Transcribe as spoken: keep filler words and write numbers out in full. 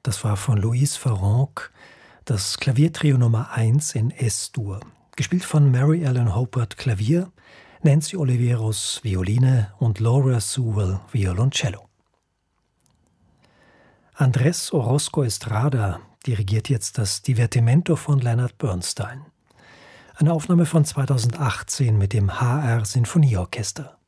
Das war von Louise Farrenc, das Klaviertrio Nummer eins in Es-Dur. Gespielt von Mary Ellen Hopert Klavier, Nancy Oliveros Violine und Laura Sewell Violoncello. Andrés Orozco Estrada dirigiert jetzt das Divertimento von Leonard Bernstein. Eine Aufnahme von zweitausendachtzehn mit dem H R Sinfonieorchester.